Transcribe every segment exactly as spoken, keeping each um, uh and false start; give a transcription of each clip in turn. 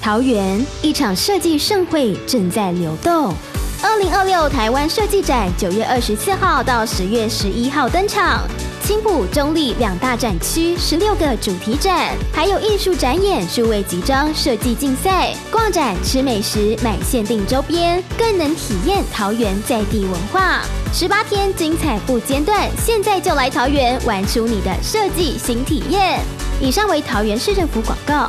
桃园一场设计盛会正在流动。二零二六台湾设计展九月二十四号到十月十一号登场，青埔、中立两大展区十六个主题展，还有艺术展演、数位集章、设计竞赛。逛展、吃美食、买限定周边，更能体验桃园在地文化。十八天精彩不间断，现在就来桃园玩出你的设计新体验。以上为桃园市政府广告。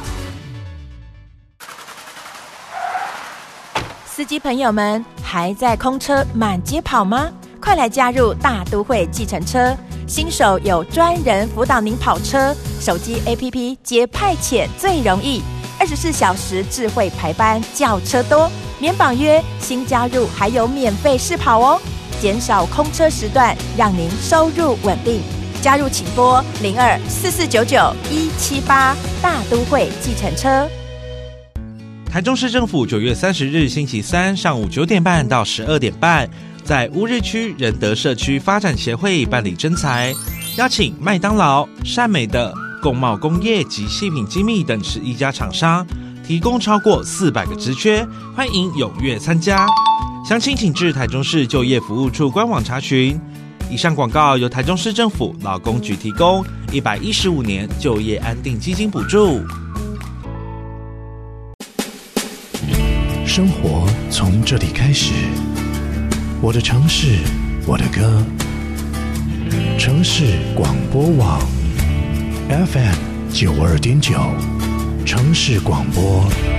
司机朋友们，还在空车满街跑吗？快来加入大都会计程车，新手有专人辅导您跑车，手机 A P P 接派遣最容易，二十四小时智慧排班，叫车多，免绑约，新加入还有免费试跑哦，减少空车时段，让您收入稳定。加入请拨零二四四九九一七八，大都会计程车。 台中市政府九月三十日星期三上午九点半到十二点半，在乌日区仁德社区发展协会办理征才，邀请麦当劳、善美的、共贸工业及细品精密等十一家厂商，提供超过四百个职缺，欢迎踊跃参加。详情请至台中市就业服务处官网查询。以上广告由台中市政府劳工局提供，一百一十五年就业安定基金补助。 生活从这里开始，我的城市，我的歌。城市广播网 F M 九二点九，城市广播。